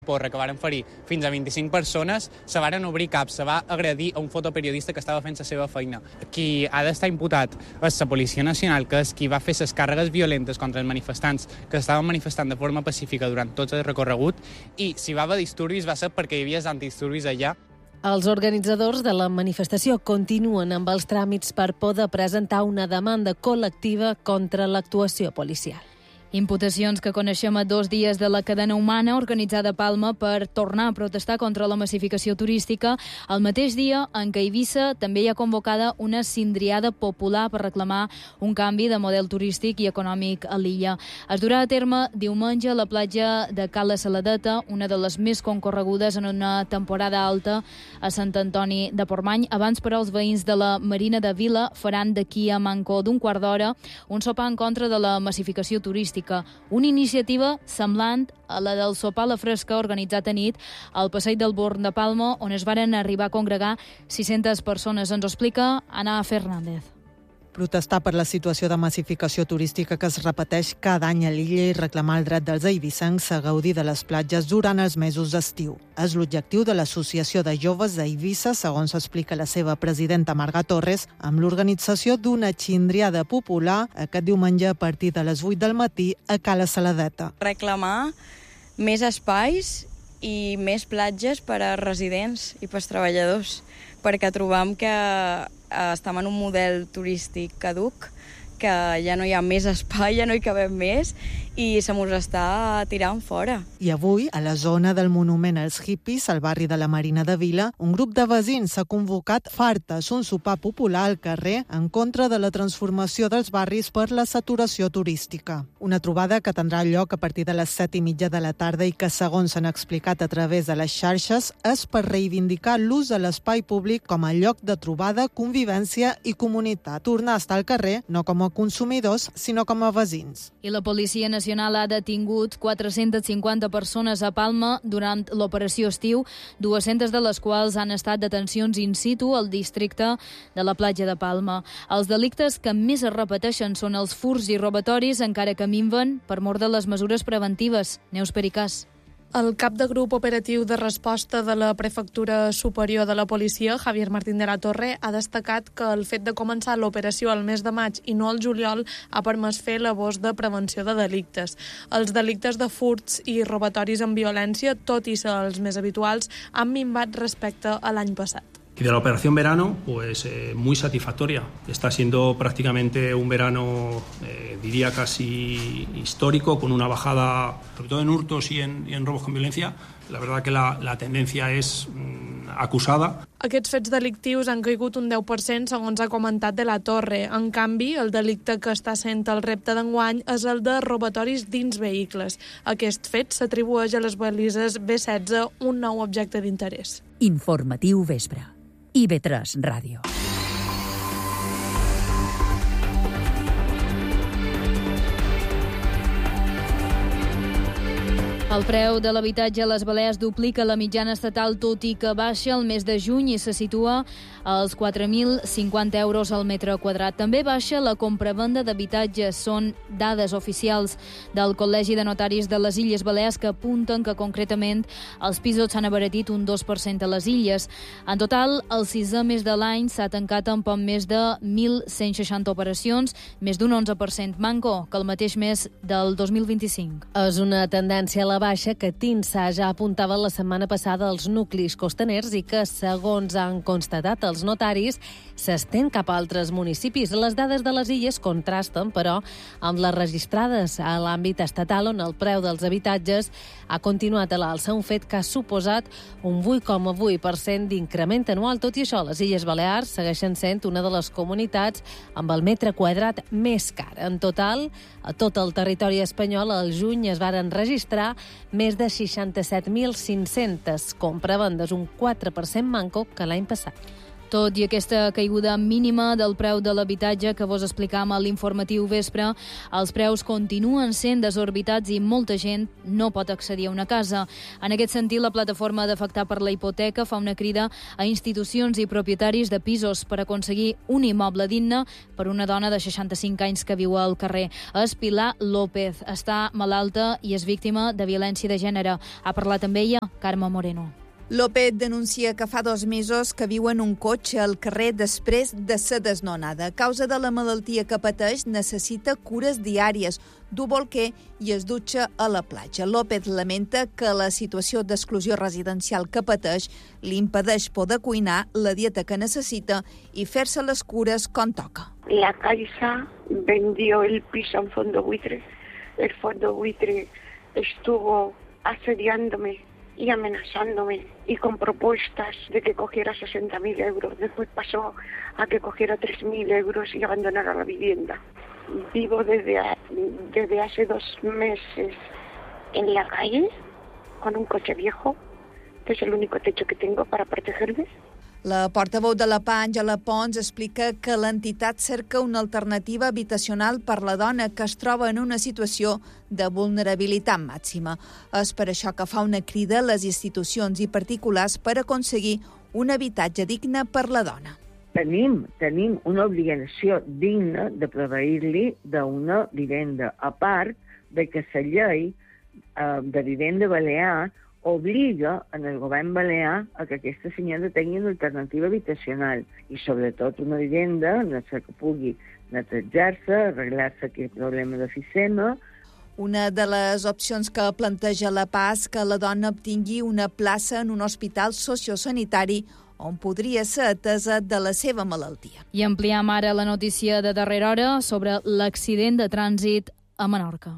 porra que varen ferir fins a 25 persones, se varen obrir caps, se va agredir a un fotoperiodista que estava fent la seva feina. Qui ha d'estar imputat és la Policia Nacional, que és qui va fer les càrregues violentes contra els manifestants que estaven manifestant de forma pacífica durant tot el recorregut, i si va haver disturbis va ser perquè hi havia antidisturbis allà. Els organitzadors de la manifestació continuen amb els tràmits per poder presentar una demanda col·lectiva contra l'actuació policial. Imputacions que coneixem a 2 dies de la cadena humana organitzada a Palma per tornar a protestar contra la massificació turística, el mateix dia en què a Eivissa també hi ha convocada una cindriada popular per reclamar un canvi de model turístic i econòmic a l'illa. Es durà a terme diumenge a la platja de Cala Saladeta, una de les més concorregudes en una temporada alta a Sant Antoni de Portmany. Abans, però, els veïns de la Marina de Vila faran d'aquí a manco d'un quart d'hora un sopar en contra de la massificació turística. Una iniciativa semblant a la del sopar a la fresca organitzat a nit al Passeig del Born de Palma, on es varen arribar a congregar 600 persones. Ens ho explica Ana Fernández. Protestar per la situació de massificació turística que es repeteix cada any a l'illa i reclamar el dret dels eivissencs a gaudir de les platges durant els mesos d'estiu. És l'objectiu de l'Associació de Joves d'Eivissa, segons explica la seva presidenta Marga Torres, amb l'organització d'una xindriada popular aquest diumenge a partir de les 8 del matí a Cala Saladeta. Reclamar més espais i més platges per a residents i per als treballadors, perquè trobam que estem en un model turístic caduc, que ja no hi ha més espai, ja no hi cabem més, i se mos està tirant fora. I avui, a la zona del monument als hippies, al barri de la Marina de Vila, un grup de veïns s'ha convocat fartes un sopar popular al carrer en contra de la transformació dels barris per la saturació turística. Una trobada que tindrà lloc a partir de les 7:30 de la tarda i que, segons s'han explicat a través de les xarxes, és per reivindicar l'ús de l'espai públic com a lloc de trobada, convivència i comunitat. Tornar a estar al carrer, no com a consumidors, sinó com a veïns. I la Policia Nacional ha detingut 450 persones a Palma durant l'operació estiu, 200 de les quals han estat detencions in situ al districte de la platja de Palma. Els delictes que més es repeteixen són els furts i robatoris, encara que minven per mor de les mesures preventives. Neus Pericàs. El cap de grup operatiu de resposta de la Prefectura Superior de la Policia, Javier Martín de la Torre, ha destacat que el fet de començar l'operació al mes de maig i no al juliol ha permès fer labors de prevenció de delictes. Els delictes de furts i robatoris amb violència, tot i ser els més habituals, han minvat respecte a l'any passat. Y de la operación verano, pues muy satisfactoria. Está siendo prácticamente un verano, diría casi histórico, con una bajada, sobre todo en hurtos y en robos con violencia. La verdad que la tendencia és acusada. Aquests fets delictius han caigut un 10%, segons ha comentat de la Torre. En canvi, el delicte que està sent el repte d'enguany és el de robatoris dins vehicles. Aquest fet s'atribueix a les balises B16, un nou objecte d'interès. Informatiu Vespre. IB3 Ràdio. El preu de l'habitatge a les Balears duplica la mitjana estatal, tot i que baixa el mes de juny i se situa als 4.050 euros al metre quadrat. També baixa la compravenda d'habitatges. Són dades oficials del Col·legi de Notaris de les Illes Balears que apunten que concretament els pisos s'han abaratit un 2% a les illes. En total, el 6è mes de l'any s'ha tancat amb poc més de 1.160 operacions, més d'un 11% manco que el mateix mes del 2025. És una tendència a la baixa que TINSA ja apuntava la setmana passada als nuclis costaners i que, segons han constatat els notaris, s'estén cap a altres municipis. Les dades de les illes contrasten, però, amb les registrades a l'àmbit estatal, on el preu dels habitatges ha continuat a l'alça, un fet que ha suposat un 8,8% d'increment anual. Tot i això, les Illes Balears segueixen sent una de les comunitats amb el metre quadrat més car. En total, a tot el territori espanyol, al juny es varen registrar més de 67.500 compravendes, un 4% manco que l'any passat. Tot i aquesta caiguda mínima del preu de l'habitatge que vos explicàvem a l'informatiu vespre, els preus continuen sent desorbitats i molta gent no pot accedir a una casa. En aquest sentit, la plataforma d'Afectar per la Hipoteca fa una crida a institucions i propietaris de pisos per aconseguir un immoble digne per una dona de 65 anys que viu al carrer. És Pilar López, està malalta i és víctima de violència de gènere. Ha parlat amb ella Carme Moreno. López denuncia que fa 2 mesos que viu en un cotxe al carrer després de ser desnonada. A causa de la malaltia que pateix, necessita cures diàries, dur bolquer i es dutxa a la platja. López lamenta que la situació d'exclusió residencial que pateix li impedeix poder cuinar la dieta que necessita i fer-se les cures com toca. La Caixa vendió el piso en fondo buitre. El fondo buitre estuvo asediándome y amenazándome y con propuestas de que cogiera 60.000 euros. Después pasó a que cogiera 3.000 euros y abandonara la vivienda. Vivo desde hace 2 meses en la calle con un coche viejo, que es el único techo que tengo para protegerme. La portaveu de la PA, Àngela Pons, explica que l'entitat cerca una alternativa habitacional per la dona que es troba en una situació de vulnerabilitat màxima. És per això que fa una crida a les institucions i particulars per aconseguir un habitatge digne per la dona. Tenim una obligació digna de proveir-li d'una vivenda, a part de que la llei de vivenda balear obliga en el govern balear a que aquesta senyora tingui una alternativa habitacional i sobretot una vivenda en la que pugui netejar-se, arreglar-se aquest problema d'efisema. Una de les opcions que planteja la PA és que la dona obtingui una plaça en un hospital sociosanitari on podria ser atesa de la seva malaltia. I ampliem ara la notícia de darrera hora sobre l'accident de trànsit a Menorca.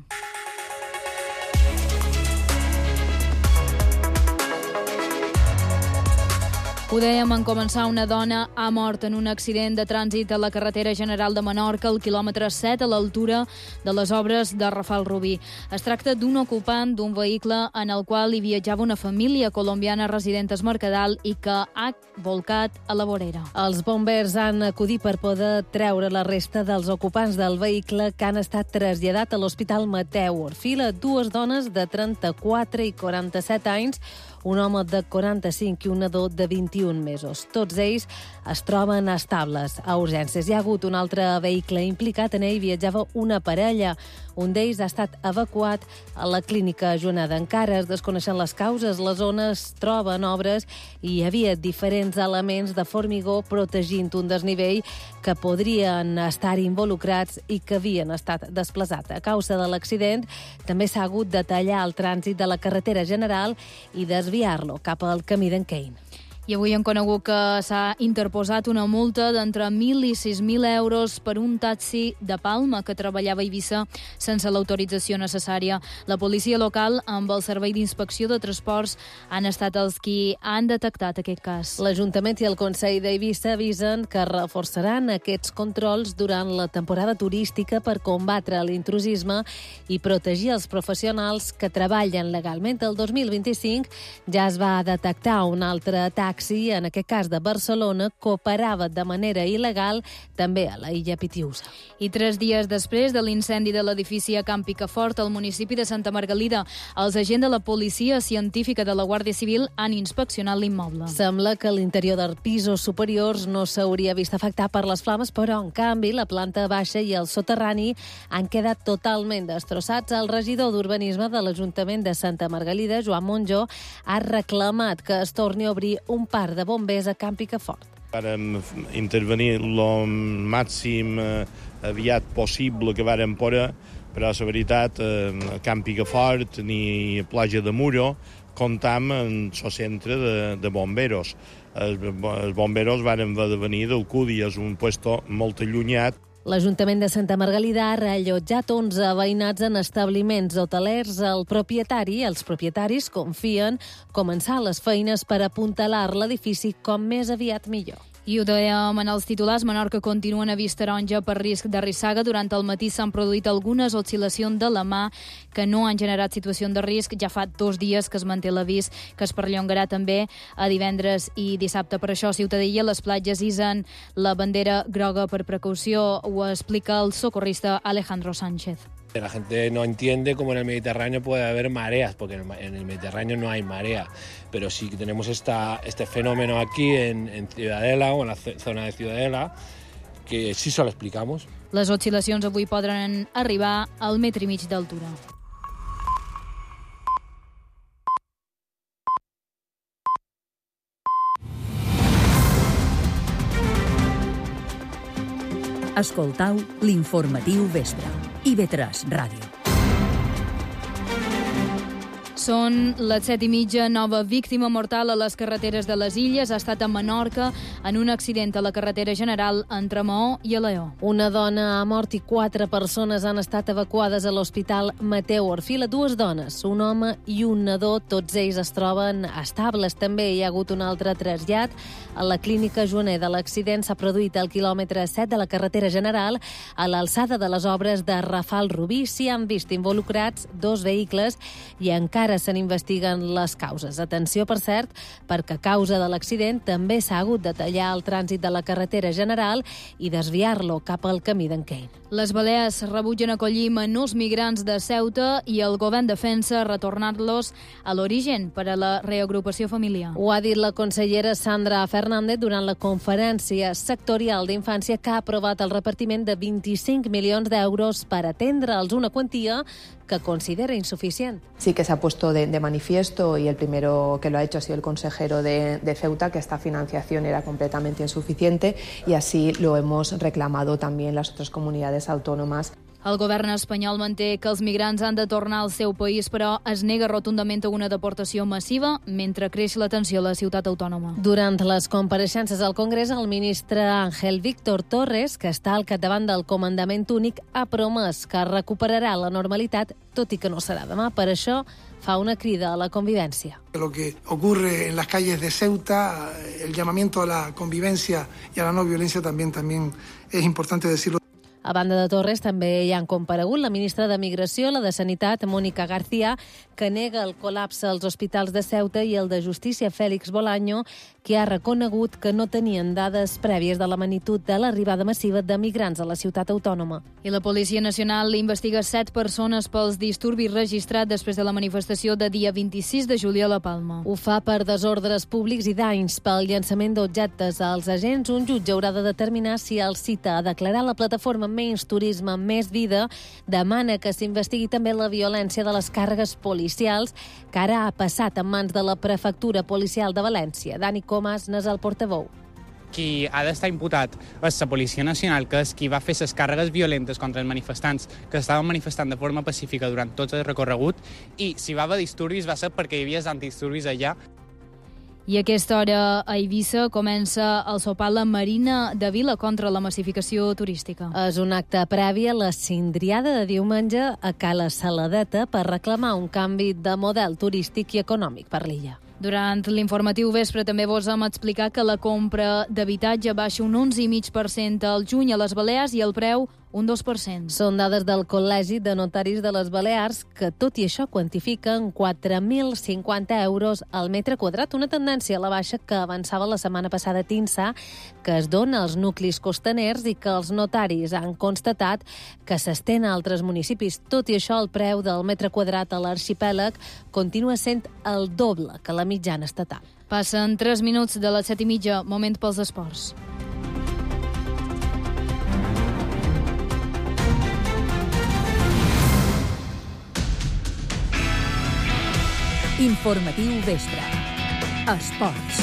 Ho dèiem en començar, una dona ha mort en un accident de trànsit a la carretera general de Menorca, al quilòmetre 7, a l'altura de les obres de Rafal Rubí. Es tracta d'un ocupant d'un vehicle en el qual hi viatjava una família colombiana resident a Es Mercadal i que ha volcat a la vorera. Els bombers han acudit per poder treure la resta dels ocupants del vehicle que han estat traslladat a l'Hospital Mateu Orfila. 2 dones de 34 i 47 anys, un home de 45 i un nadó de 21 mesos. Tots ells es troben estables a urgències. Hi ha hagut un altre vehicle implicat, en ell viatjava una parella. Un d'ells ha estat evacuat a la clínica Joanada. Encara es desconeixen les causes. La zona es troba en obres i hi havia diferents elements de formigó protegint un desnivell que podrien estar involucrats i que havien estat desplaçats. A causa de l'accident, també s'ha hagut de tallar el trànsit de la carretera general i desviar-lo cap al camí d'en Kane. I avui hem conegut que s'ha interposat una multa d'entre 1.000 i 6.000 euros per un taxi de Palma que treballava a Eivissa sense l'autorització necessària. La policia local, amb el Servei d'Inspecció de Transports, han estat els qui han detectat aquest cas. L'Ajuntament i el Consell d'Eivissa avisen que reforçaran aquests controls durant la temporada turística per combatre l'intrusisme i protegir els professionals que treballen legalment. El 2025 ja es va detectar un altre taxi, en aquest cas de Barcelona, que operava de manera il·legal també a la illa Pitiusa. I 3 dies després de l'incendi de l'edifici a Camp Picafort, al municipi de Santa Margalida, els agents de la Policia Científica de la Guàrdia Civil han inspeccionat l'immoble. Sembla que l'interior dels pisos superiors no s'hauria vist afectat per les flames, però, en canvi, la planta baixa i el soterrani han quedat totalment destrossats. El regidor d'Urbanisme de l'Ajuntament de Santa Margalida, Joan Monjó, ha reclamat que es torni a obrir un parc de bombers a Camp Picafort. Vàrem intervenir el màxim aviat possible que vàrem poder, però la veritat, a Camp Picafort ni a Platja de Muro comptam en el centre de bomberos. Els bomberos varen venir del Cudi, és un puesto molt allunyat. L'Ajuntament de Santa Margalida ha reallotjat 11 veïnats en establiments hotelers. Els propietaris confien començar les feines per apuntalar l'edifici com més aviat millor. I ho dèiem en els titulars, Menorca continua en avís taronja per risc de rissaga. Durant el matí s'han produït algunes oscil·lacions de la mà que no han generat situació de risc. Ja fa 2 dies que es manté l'avís, que es perllongarà també a divendres i dissabte. Per això, a Ciutadella, les platges isen la bandera groga per precaució. Ho explica el socorrista Alejandro Sánchez. La gente no entiende cómo en el Mediterráneo puede haber mareas, porque en el Mediterráneo no hay marea. Pero sí que tenemos este fenómeno aquí en Ciudadela o en la zona de Ciudadela, que sí se lo explicamos. Les oscil·lacions avui podran arribar al 1,5 metres d'altura. Escoltau l'informatiu vespre. IB3 Ràdio. Són les 7:30, nova víctima mortal a les carreteres de les Illes. Ha estat a Menorca en un accident a la carretera general entre Maó i Alaior. Una dona ha mort i 4 persones han estat evacuades a l'Hospital Mateu Orfila. 2 dones, un home i un nadó, tots ells es troben estables. També hi ha hagut un altre trasllat a la clínica Joaner. L'accident s'ha produït al quilòmetre 7 de la carretera general, a l'alçada de les obres de Rafal Rubí. S'hi han vist involucrats 2 vehicles i encara se n'investiguen les causes. Atenció, per cert, perquè a causa de l'accident també s'ha hagut de tallar el trànsit de la carretera general i desviar-lo cap al camí d'en Kane. Les Balears rebutgen acollir menors migrants de Ceuta i el govern defensa retornar-los a l'origen per a la reagrupació familiar. Ho ha dit la consellera Sandra Fernández durant la conferència sectorial d'infància que ha aprovat el repartiment de 25 milions d'euros per atendre'ls, una quantia que considera insuficient. Sí que se ha puesto de manifiesto, y el primero que lo ha hecho ha sido el consejero de Ceuta, que esta financiación era completamente insuficiente, y así lo hemos reclamado también las otras comunidades autónomas. El govern espanyol manté que els migrants han de tornar al seu país, però es nega rotundament a una deportació massiva mentre creix la tensió a la ciutat autònoma. Durant les compareixences al Congrés, el ministre Ángel Víctor Torres, que està al capdavant del comandament únic, ha promès que recuperarà la normalitat, tot i que no serà demà. Per això fa una crida a la convivència. Lo que ocurre en las calles de Ceuta, el llamamiento a la convivencia y a la no violencia también es importante decirlo. A banda de Torres, també hi han comparegut la ministra de Migració, la de Sanitat, Mónica García, que nega el col·lapse als hospitals de Ceuta, i el de Justícia, Félix Bolaño, que ha reconegut que no tenien dades prèvies de la magnitud de l'arribada massiva de migrants a la ciutat autònoma. I la Policia Nacional investiga 7 persones pels disturbis registrats després de la manifestació de dia 26 de juliol a Palma. Ho fa per desordres públics i danys pel llançament d'objectes als agents. Un jutge haurà de determinar si el cita a declarar la plataforma Menys Turisme, Més Vida, demana que s'investigui també la violència de les càrregues policials, que ara ha passat en mans de la Prefectura Policial de València. Dani Comas n'és el portaveu. Qui ha d'estar imputat és la Policia Nacional, que és qui va fer les càrregues violentes contra els manifestants que estaven manifestant de forma pacífica durant tot el recorregut, i si va haver disturbis va ser perquè hi havia antidisturbis allà. I a aquesta hora a Eivissa comença el sopar la Marina de Vila contra la massificació turística. És un acte previ a la cindriada de diumenge a Cala Saladeta per reclamar un canvi de model turístic i econòmic per l'illa. Durant l'informatiu vespre també vos hem explicat que la compra d'habitatge baixa un 11,5% al juny a les Balears i el preu un 2%. Són dades del Col·legi de Notaris de les Balears, que tot i això quantifiquen 4.050 euros al metre quadrat, una tendència a la baixa que avançava la setmana passada TINSA, que es dona als nuclis costaners i que els notaris han constatat que s'estén a altres municipis. Tot i això, el preu del metre quadrat a l'arxipèlag continua sent el doble que la mitjana estatal. Passen 3 minuts de les 7:30, moment pels esports. Informatiu vespre. Esports.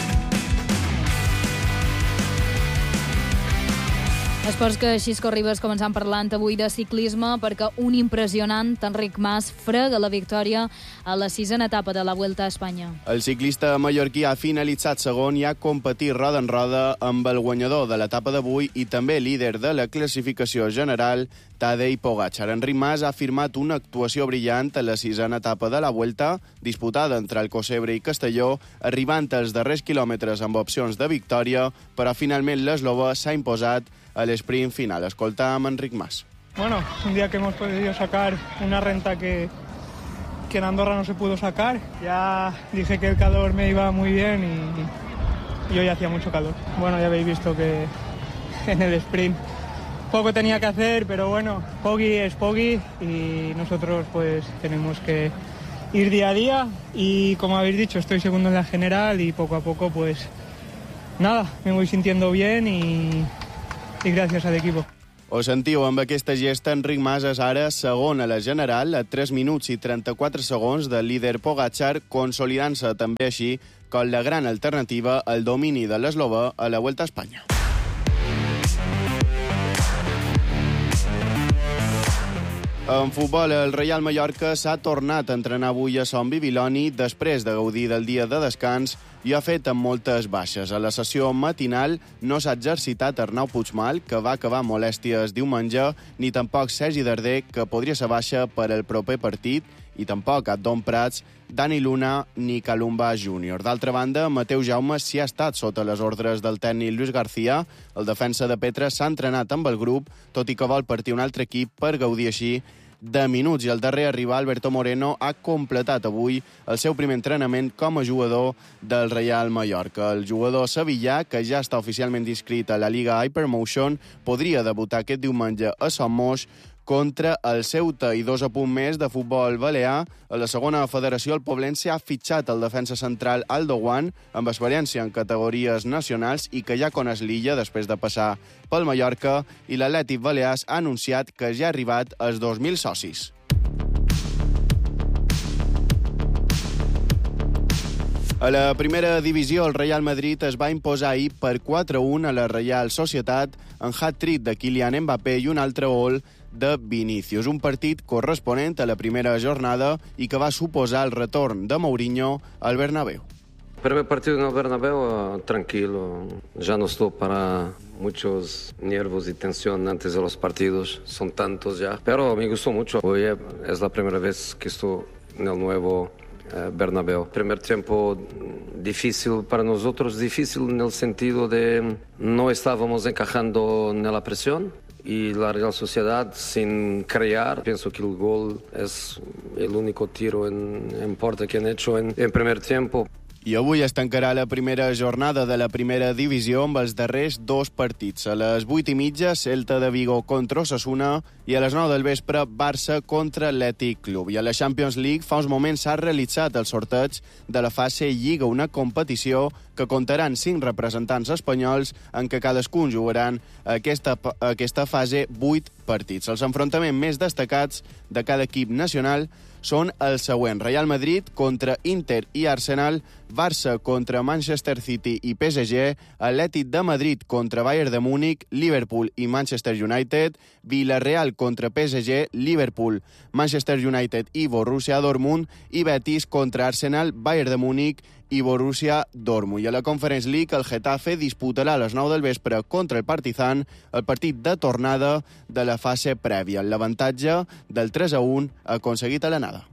Esports que Xisco Ribas començant parlant avui de ciclisme, perquè un impressionant Enric Mas frega la victòria a la 6a etapa de la Vuelta a Espanya. El ciclista mallorquí ha finalitzat segon i ha competit roda en roda amb el guanyador de l'etapa d'avui i també líder de la classificació general, Tadej Pogačar. Enric Mas ha firmat una actuació brillant a la 6a etapa de la Vuelta, disputada entre Alcocebre i Castelló, arribant als darrers quilòmetres amb opcions de victòria, però finalment l'eslovè s'ha imposat a l'esprint final. Escoltam Enric Mas. Bueno, un día que hemos podido sacar una renta que en Andorra no se pudo sacar. Ya dije que el calor me iba muy bien y hoy hacía mucho calor. Bueno, ya habéis visto que en el sprint poco tenía que hacer, pero bueno, Poggi es Poggi y nosotros pues tenemos que ir día a día y como habéis dicho, estoy segundo en la general y poco a poco pues nada, me voy sintiendo bien y gracias al equipo. Ho sentiu, amb aquesta gesta, Enric Mas és ara segon a la general, a 3 minuts i 34 segons del líder Pogačar, consolidant-se també així com la gran alternativa al domini de l'eslovè a la Vuelta a Espanya. En futbol, el Real Mallorca s'ha tornat a entrenar avui a Son Bibiloni després de gaudir del dia de descans i ha fet amb moltes baixes. A la sessió matinal no s'ha exercitat Arnau Puigmal, que va acabar molèsties diumenge, ni tampoc Sergi Darder, que podria ser baixa per al proper partit, i tampoc Adon Prats, Dani Luna ni Calumba Júnior. D'altra banda, Mateu Jaume s'hi ha estat sota les ordres del tècnic Luis García. El defensa de Petra s'ha entrenat amb el grup, tot i que vol partir un altre equip per gaudir així de minuts, i el darrer a arribar, Alberto Moreno, ha completat avui el seu primer entrenament com a jugador del Real Mallorca. El jugador sevillà, que ja està oficialment inscrit a la Liga Hypermotion, podria debutar aquest diumenge a Somos contra el Ceuta. I 2 apunts més de futbol balear. A la segona federació, el Poblense ha fitxat el defensa central Aldo Guan, amb experiència en categories nacionals i que ja coneix l'illa després de passar pel Mallorca, i l'Atlètic Balears ha anunciat que ja ha arribat als 2.000 socis. A la primera divisió, el Real Madrid es va imposar ahir per 4-1 a la Real Societat en hat-trick de Kylian Mbappé i un altre gol de Vinícius. Un partit corresponent a la primera jornada i que va suposar el retorn de Mourinho al Bernabéu. Primer partido en el Bernabéu, tranquilo. Ya no estoy para muchos nervios y tensión antes de los partidos. Son tantos ya. Pero me gustó mucho. Hoy es la primera vez que estoy en el nuevo Bernabéu. Primer tiempo difícil para nosotros, difícil en el sentido de no estábamos encajando en la presión. Y la Real Sociedad sin crear, pienso que el gol es el único tiro en puerta que han hecho en primer tiempo. I avui es tancarà la primera jornada de la primera divisió amb els darrers 2 partits. A les 8:30, Celta de Vigo contra Osasuna, i a les 9 del vespre, Barça contra Atlètic Club. I a la Champions League fa uns moments s'ha realitzat el sorteig de la fase Lliga, una competició que comptaran 5 representants espanyols en què cadascun jugaran aquesta fase 8 partits. Els enfrontaments més destacats de cada equip nacional són els següents: Real Madrid contra Inter i Arsenal, Barça contra Manchester City i PSG, Atlètic de Madrid contra Bayern de Múnich, Liverpool i Manchester United, Villarreal contra PSG, Liverpool, Manchester United i Borussia Dortmund, i Betis contra Arsenal, Bayern de Múnich i Borussia Dortmund. I a la Conference League, el Getafe disputarà a les 9 del vespre contra el Partizan el partit de tornada de la fase prèvia. L'avantatge del 3-1 aconseguit a l'anada.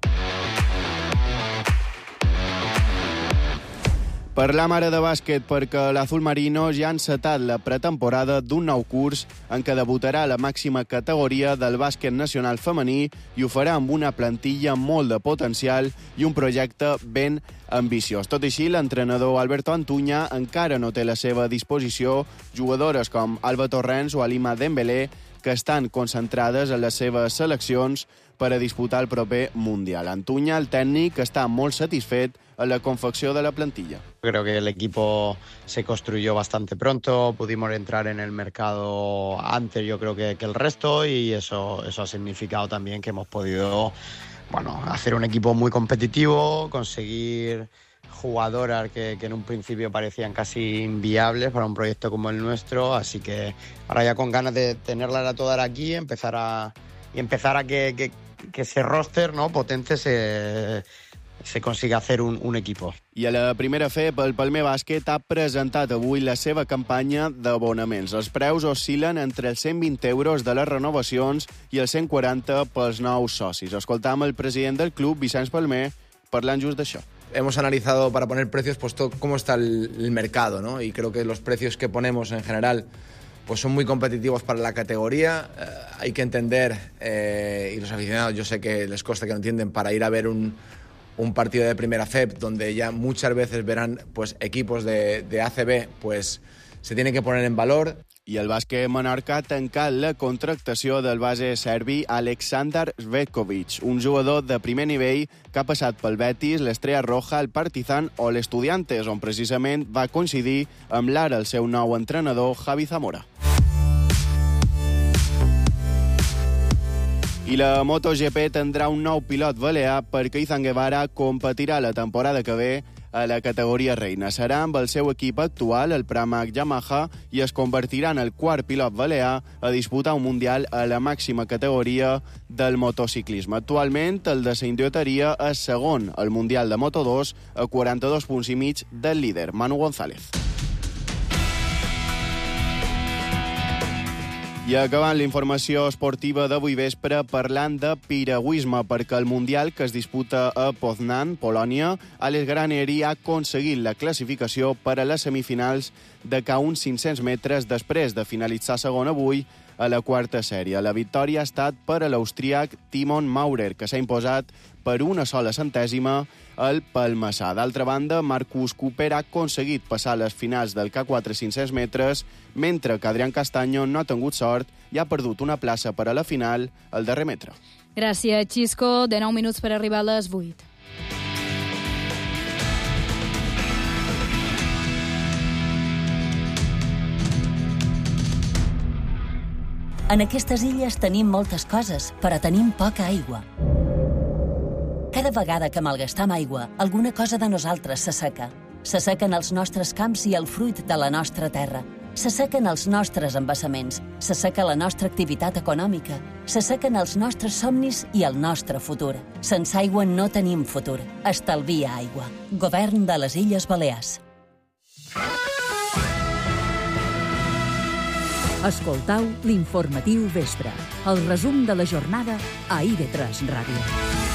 Parlam ara de bàsquet perquè l'Azul Marino ja ha encetat la pretemporada d'un nou curs en què debutarà a la màxima categoria del bàsquet nacional femení i ho farà amb una plantilla molt de potencial i un projecte ben ambiciós. Tot així, l'entrenador Alberto Antuña encara no té a la seva disposició jugadores com Alba Torrents o Alima Dembélé, que estan concentrades en les seves seleccions per a disputar el proper Mundial. Antuña, el tècnic, està molt satisfet a la confecció de la plantilla. Creo que el equipo se construyó bastante pronto, pudimos entrar en el mercado antes, yo creo que el resto, y eso ha significado también que hemos podido hacer un equipo muy competitivo, conseguir jugadoras que en un principio parecían casi inviables para un proyecto como el nuestro, así que ahora ya con ganas de tenerlas a todas aquí, empezar a que ese roster, ¿no?, potente se consiga hacer un equipo. I a la primera FEP, el Palmer Bàsquet ha presentat avui la seva campanya d'abonaments. Els preus oscil·len entre els 120 euros de les renovacions i els 140 pels nous socis. Escoltam el president del club, Vicenç Palmer, parlant just d'això. Hemos analizado para poner precios pues cómo está el mercado, ¿no? Y creo que los precios que ponemos en general pues son muy competitivos para la categoría. Hay que entender, y los aficionados yo sé que les cuesta que no entienden, para ir a ver un partido de primera FEP donde ya muchas veces verán pues equipos de ACB, pues se tienen que poner en valor. I el bàsquet Menorca ha tancat la contractació del base serbi Aleksandar Zvetkovic, un jugador de primer nivell que ha passat pel Betis, l'Estrella Roja, el Partizan o l'Estudiantes, on precisament va coincidir amb l'ara el seu nou entrenador, Javi Zamora. I la MotoGP tindrà un nou pilot balear perquè Izan Guevara competirà la temporada que ve a la categoria reina. Serà amb el seu equip actual, el Pramac Yamaha, i es convertirà en el quart pilot balear a disputar un mundial a la màxima categoria del motociclisme. Actualment, el de Saint-Dioteria és segon al mundial de Moto2 a 42 punts i mig del líder, Manu González. I acabant la informació esportiva d'avui vespre parlant de piragüisme, perquè el Mundial que es disputa a Poznan, Polònia, Alex Graneri ha aconseguit la classificació per a les semifinals de ca uns 500 metres després de finalitzar segon avui a la quarta sèrie. La victòria ha estat per a l'austríac Timon Maurer, que s'ha imposat per una sola centèsima al Palmassà. D'altra banda, Marcus Cooper ha aconseguit passar les finals del K4 500 metres, mentre que Adrián Castaño no ha tingut sort i ha perdut una plaça per a la final al darrer metre. Gràcies, Xisco. De 9 minuts per arribar a les 8. En aquestes illes tenim moltes coses, però tenim poca aigua. Cada vegada que malgastam aigua, alguna cosa de nosaltres s'asseca. S'assequen els nostres camps i el fruit de la nostra terra. S'assequen els nostres embassaments. S'asseca la nostra activitat econòmica. S'assequen els nostres somnis i el nostre futur. Sense aigua no tenim futur. Estalvia aigua. Govern de les Illes Balears. Escoltau l'informatiu vespre, el resum de la jornada a IB3 Ràdio.